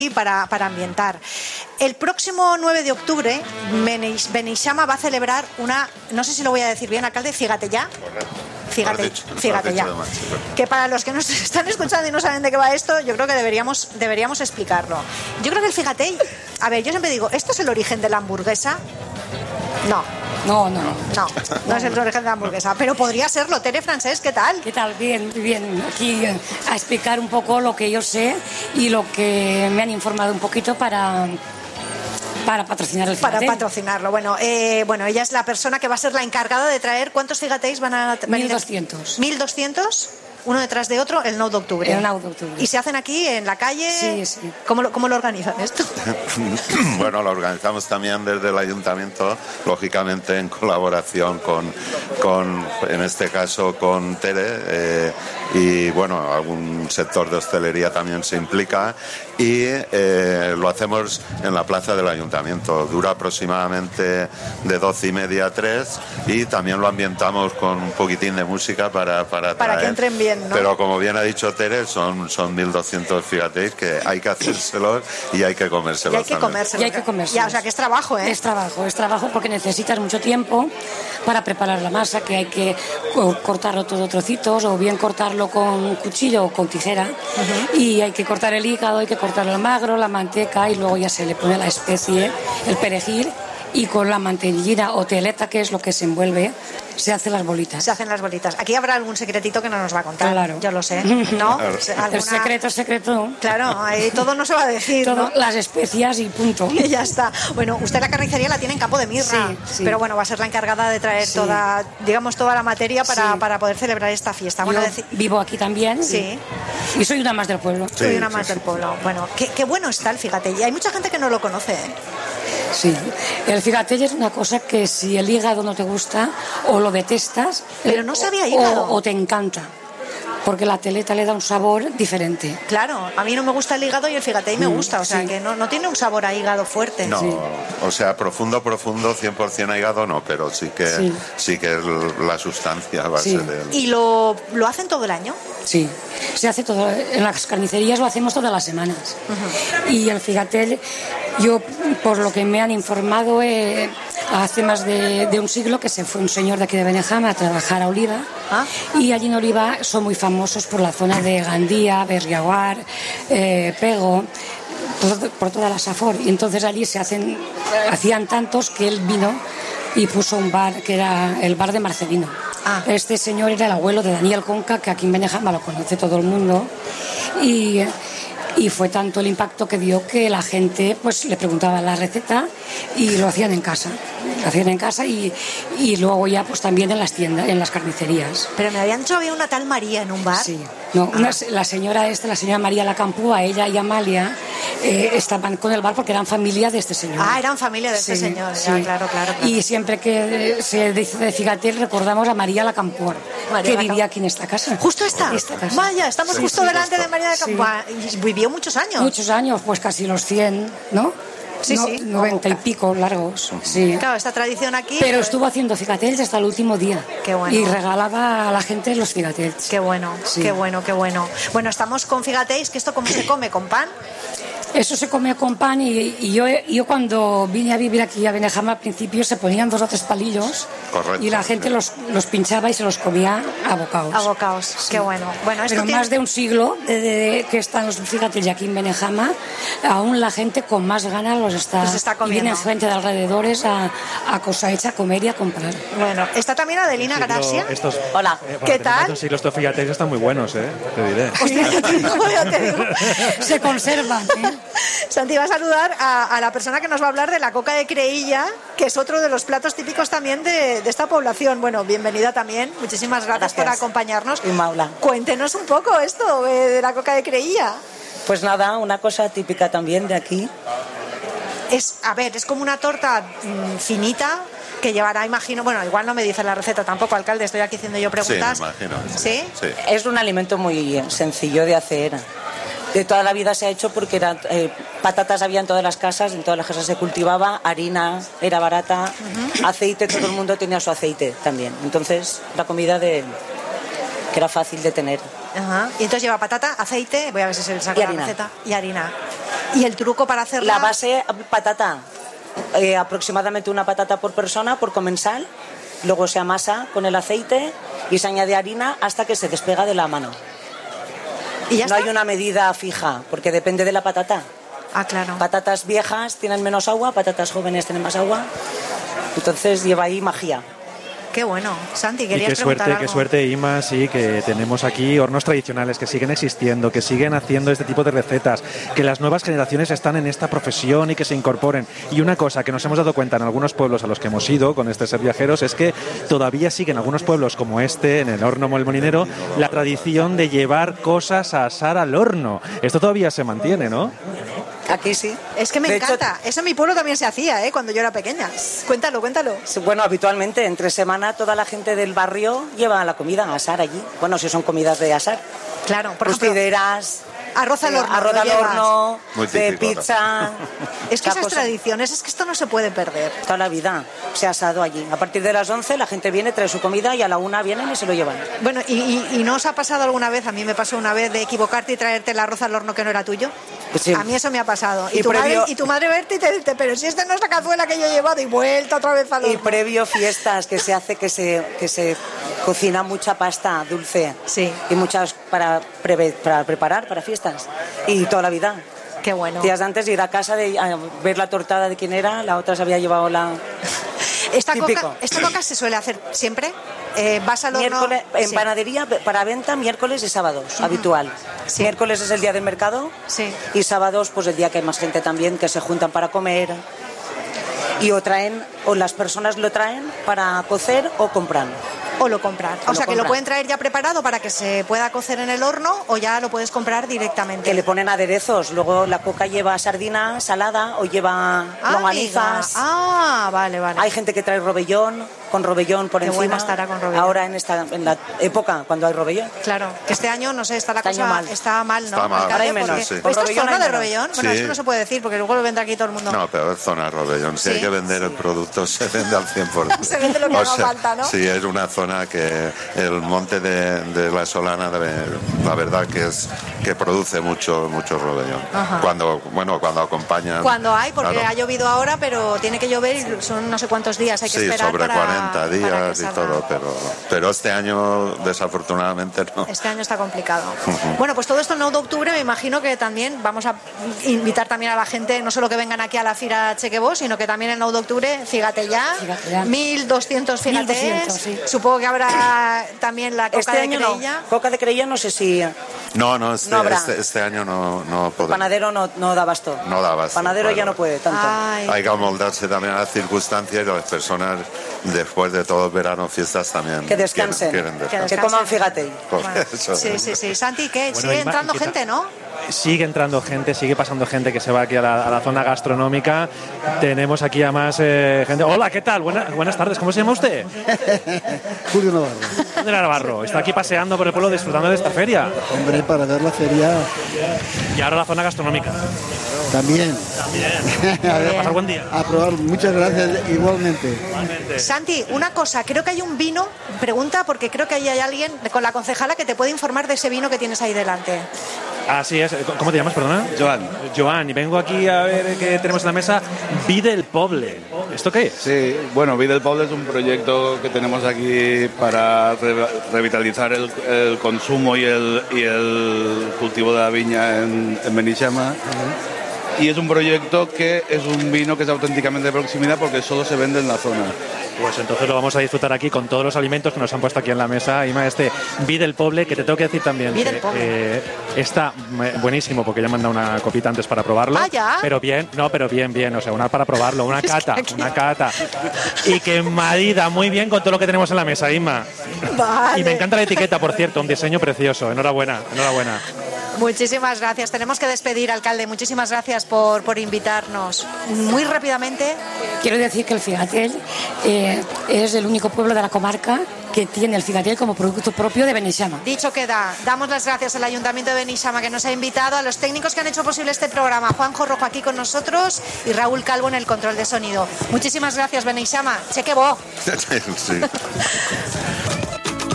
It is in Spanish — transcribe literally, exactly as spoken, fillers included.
Para, para ambientar. El próximo nueve de octubre, Beneixama va a celebrar una, no sé si lo voy a decir bien, alcalde, fíjate ya. Fíjate, fíjate ya. Que para los que nos están escuchando y no saben de qué va esto, yo creo que deberíamos, deberíamos explicarlo. Yo creo que el fíjate, a ver, yo siempre digo, ¿esto es el origen de la hamburguesa? No. No, no, no. No, no es el origen de la hamburguesa, pero podría serlo. Tere Francés, ¿qué tal? ¿Qué tal? Bien, bien. Aquí a explicar un poco lo que yo sé y lo que me han informado un poquito para... Para patrocinar el Figatel. Para patrocinarlo. Bueno, eh, bueno, ella es la persona que va a ser la encargada de traer. ¿Cuántos Figatéis van a venir? mil doscientos. ¿mil doscientos? Uno detrás de otro, el nueve de octubre. El nueve de octubre. ¿Y se hacen aquí, en la calle? Sí, sí. ¿Cómo lo, cómo lo organizan esto? Bueno, lo organizamos también desde el ayuntamiento, lógicamente en colaboración con, con en este caso, con Tere, eh, y bueno, algún sector de hostelería también se implica, y eh, lo hacemos en la plaza del ayuntamiento. Dura aproximadamente de doce y media a tres, y también lo ambientamos con un poquitín de música para para, para traer, que entren bien, ¿no? Pero como bien ha dicho Tere, son, son mil doscientos figatéis que hay que hacérselos y hay que comérselos. Y hay que comérselos. Y hay que comérselos. Ya, o sea, que es trabajo, ¿eh? Es trabajo, es trabajo porque necesitas mucho tiempo para preparar la masa, que hay que cortarlo todo trocitos, o bien cortarlo con un cuchillo o con tijera. Uh-huh. Y hay que cortar el hígado, hay que cortar el magro, la manteca, y luego ya se le pone la especie, el perejil, y con la mantellina o teleta, que es lo que se envuelve, se hacen las bolitas. Se hacen las bolitas. Aquí habrá algún secretito que no nos va a contar. Claro. Yo lo sé, ¿no? Claro. ¿Alguna... El secreto, secreto. Claro, ahí todo no se va a decir, todo, ¿no? Las especias y punto. Y ya está. Bueno, usted la carnicería la tiene en Campo de Mirra, sí, sí. Pero bueno, va a ser la encargada de traer sí. toda, digamos, toda la materia para, sí. para poder celebrar esta fiesta. Bueno, Yo decir... vivo aquí también. Sí. Y, y soy una más del pueblo. Sí, soy una sí, más sí. del pueblo. Bueno, qué, qué bueno está el fígate. Y hay mucha gente que no lo conoce, ¿eh? Sí, el figatell es una cosa que si el hígado no te gusta o lo detestas, pero no sabía hígado, o, o te encanta, porque la teleta le da un sabor diferente. Claro, a mí no me gusta el hígado y el figatell me gusta, o sea, sí. que no, no tiene un sabor a hígado fuerte. No, sí. o sea, profundo, profundo, cien por ciento a hígado no, pero sí que sí, sí que es la sustancia base sí. del... ¿Y lo, lo hacen todo el año? Sí, se hace todo, en las carnicerías lo hacemos todas las semanas. Uh-huh. Y el figatell, yo por lo que me han informado, eh, hace más de, de un siglo que se fue un señor de aquí de Beneixama a trabajar a Oliva. ¿Ah? Y allí en Oliva son muy famosos por la zona de Gandía, Berriaguar, eh, Pego, por, por toda la Safor. Y entonces allí se hacen, hacían tantos que él vino y puso un bar que era el bar de Marcelino. Ah. Este señor era el abuelo de Daniel Conca, que aquí en Beneixama lo conoce todo el mundo, y, y fue tanto el impacto que dio que la gente pues le preguntaba la receta y lo hacían en casa, lo hacían en casa y, y luego ya pues también en las tiendas, en las carnicerías. Pero me habían dicho que había una tal María en un bar. Sí, no, ah. una, la señora esta, la señora María Lacampúa, ella y Amalia eh, estaban con el bar porque eran familia de este señor. Ah, eran familia de este sí, señor, sí. Ya, claro, claro, claro. Y siempre que se dice de figatell recordamos a María Lacampúa, que Lacamp... vivía aquí en esta casa. ¿Justo esta? esta casa. Vaya, estamos sí, justo sí, delante justo. de María Lacampúa. Sí. Y vivió muchos años. Muchos años, pues casi los cien, ¿no? Sí, no, sí. noventa y pico largos, sí. Claro, esta tradición aquí... Pero pues... estuvo haciendo figatells hasta el último día. Qué bueno. Y regalaba a la gente los figatells. Qué bueno, sí. qué bueno, qué bueno. Bueno, estamos con figatells, que esto cómo se come, ¿con pan? Eso se come con pan y, y yo, yo cuando vine a vivir aquí a Beneixama al principio se ponían dos o tres palillos. Correcto, y la gente sí. los, los pinchaba y se los comía a bocaos. A bocaos, sí. Qué bueno. Bueno, esto pero tiene... más de un siglo de, de, que están los figatells aquí en Beneixama, aún la gente con más ganas los está, los está comiendo. Y vienen gente de alrededores a, a cosa hecha, a comer y a comprar. Bueno, está también Adelina sí, Gracia. Estos, Hola, eh, ¿qué tal? Sí, los figatels están muy buenos, ¿eh? Te diré. Hostia, ya te digo, ya te digo. Se conservan, ¿eh? Santi va a saludar a, a la persona que nos va a hablar de la coca de Creïlla, que es otro de los platos típicos también de, de esta población. Bueno, bienvenida también. Muchísimas gracias, gracias. por acompañarnos. Y Maula. Cuéntenos un poco esto eh, de la coca de Creïlla. Pues nada, una cosa típica también de aquí. Es, a ver, es como una torta mmm, finita que llevará, imagino, bueno, igual no me dice la receta tampoco, alcalde, estoy aquí haciendo yo preguntas. Sí, me imagino. ¿Sí? Sí. Es un alimento muy sencillo de hacer. De toda la vida se ha hecho porque era, eh, patatas había en todas las casas, en todas las casas se cultivaba, harina era barata, uh-huh. aceite, todo el mundo tenía su aceite también. Entonces, la comida de que era fácil de tener. Uh-huh. Y entonces lleva patata, aceite, voy a ver si se le saca la receta, y harina. ¿Y el truco para hacerla? La base, patata. Eh, aproximadamente una patata por persona, por comensal. Luego se amasa con el aceite y se añade harina hasta que se despega de la mano. ¿Y ya no está? hay una medida fija, porque depende de la patata. Ah, claro. Patatas viejas tienen menos agua, patatas jóvenes tienen más agua. Entonces lleva ahí magia. Qué bueno. Santi, Y querías qué preguntar suerte, algo. qué suerte, Ima, sí, que tenemos aquí hornos tradicionales que siguen existiendo, que siguen haciendo este tipo de recetas, que las nuevas generaciones están en esta profesión y que se incorporen. Y una cosa que nos hemos dado cuenta en algunos pueblos a los que hemos ido con este Ser Viajeros es que todavía siguen algunos pueblos como este, en el horno El Molinero, la tradición de llevar cosas a asar al horno. Esto todavía se mantiene, ¿no? Aquí sí. Es que me De encanta. hecho, Eso en mi pueblo también se hacía, ¿eh? Cuando yo era pequeña. Cuéntalo, cuéntalo. bueno, habitualmente entre semana toda la gente del barrio lleva la comida a asar allí. Bueno, si son comidas de asar. Claro, por ejemplo, Custideras, arroz al eh, horno. arroz lo al llevas. horno, Muy de típico, pizza. Es que Esta esas cosa- tradiciones, es que esto no se puede perder. Toda la vida se ha asado allí. A partir de las once la gente viene, trae su comida y a la una vienen y se lo llevan. Bueno, ¿y, y, y no os ha pasado alguna vez? A mí me pasó una vez de equivocarte y traerte el arroz al horno que no era tuyo. Pues sí. A mí eso me ha pasado. Y, Y tu, previo- madre, y tu madre verte y te dice, pero si esta no es la cazuela que yo he llevado y vuelta otra vez al horno. Y previo fiestas que se hace que se que se cocina mucha pasta dulce. Sí. Y muchas para, preve- para preparar para fiestas. Y toda la vida. Qué bueno. Días de antes ir a casa de a ver la tortada de quién era, la otra se había llevado la ¿Esta típico. coca, ¿Esta coca se suele hacer siempre? Eh, ¿Vas al horno? miércoles en Sí. panadería para venta miércoles y sábados, habitual. Sí. Miércoles es el día del mercado. Sí. Y sábados pues el día que hay más gente también que se juntan para comer. Y o traen o las personas lo traen para cocer o compran. O lo compran. O O lo sea, que lo compran. pueden traer ya preparado para que se pueda cocer en el horno o ya lo puedes comprar directamente. Que le ponen aderezos. Luego la coca lleva sardina salada o lleva Ah, longanizas. amiga. Ah, vale, vale. Hay gente que trae robellón, con robellón por Qué encima. buena estará con robellón. Ahora en esta en la época cuando hay robellón. Claro, que este año, no sé, está la Este cosa año mal. está mal, ¿no? Está mal. Alcalde? Ahora hay menos, Porque- sí. ¿Pero Con ¿Esto es robellón zona hay de menos. robellón? Bueno, Sí. eso no se puede decir porque luego lo vendrá aquí todo el mundo. No, pero es zona Robellón. Si Sí. hay que vender el producto, se vende al cien por ciento. Se vende lo que haga falta, ¿no? Sí, es una zona que el monte de, de la Solana, de- la verdad que es que produce mucho mucho Robellón. Ajá. Cuando, bueno, cuando acompañan... Cuando hay, porque Claro. ha llovido ahora, pero tiene que llover y son no sé cuántos días, hay que Sí, esperar sobre para, cuarenta para que días y salga. todo, pero, pero este año desafortunadamente no. Este año está complicado. Bueno, pues todo esto el nueve de octubre me imagino que también vamos a invitar también a la gente, no solo que vengan aquí a la Fira Chequebó, sino que también el nueve de octubre, fíjate ya, Fíjate ya. mil doscientos mil fíjate. doscientos, sí. Supongo que habrá también la coca Este de año creilla. no. Coca de creilla no sé si No, no, este, No habrá. este, este año no, no podemos. panadero no, no da abasto. No da abasto, Panadero ya bueno. no puede tanto. Ay, Hay que amoldarse también a las circunstancias y las personas después de todo el verano, fiestas también. Que descansen. Quieren, quieren Que descansar. Que coman fíjate. Por bueno. eso. Sí, sí, sí. Santi, ¿qué? Bueno, Sigue Inma, entrando ¿y qué gente, tal? ¿no? Sigue entrando gente, sigue pasando gente que se va aquí a la, a la zona gastronómica. Tenemos aquí a más eh, gente. Hola, ¿qué tal? Buena- buenas tardes, ¿cómo se llama usted? Julio Navarro. De Navarro. Está aquí paseando por el pueblo disfrutando de esta feria. Hombre, para ver la feria Y ahora la zona gastronómica. también. A pasar buen día. A probar, muchas gracias igualmente. Santi, una cosa, creo que hay un vino, pregunta porque creo que ahí hay alguien con la concejala que te puede informar de ese vino que tienes ahí delante. Así es. ¿Cómo te llamas, perdona? Joan. Joan, y vengo aquí a ver qué tenemos en la mesa. Vi del Poble. ¿Esto qué es? Sí, bueno, Vida del Poble es un proyecto que tenemos aquí para re- revitalizar el, el consumo y el, y el cultivo de la viña en, en Benixama. Y es un proyecto que es un vino que es auténticamente de proximidad porque solo se vende en la zona. Pues entonces lo vamos a disfrutar aquí con todos los alimentos que nos han puesto aquí en la mesa. Ima, este Vi del Poble, que te tengo que decir también. Vi del que, Poble. eh, está eh, buenísimo porque ya me han dado una copita antes para probarlo. Ah, ¿ya? Pero bien, no, pero bien, bien. O sea, una para probarlo, una cata, aquí- una cata. Y que marida muy bien con todo lo que tenemos en la mesa, Ima. Vale. Y me encanta la etiqueta, por cierto, un diseño precioso. Enhorabuena, enhorabuena. Muchísimas gracias. Tenemos que despedir, alcalde. Muchísimas gracias por, por invitarnos. Muy rápidamente, Quiero decir que el Figatel eh, es el único pueblo de la comarca que tiene el Figatel como producto propio de Benixama. dicho queda, damos las gracias al Ayuntamiento de Benixama que nos ha invitado, a los técnicos que han hecho posible este programa, Juanjo Rojo aquí con nosotros y Raúl Calvo en el control de sonido. Muchísimas gracias, Benixama. Cheque bo. Sí.